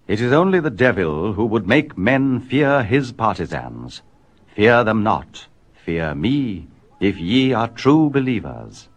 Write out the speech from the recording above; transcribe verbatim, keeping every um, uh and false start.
It is only the devil who would make men fear his partisans. Fear them not, fear me, if ye are true believers.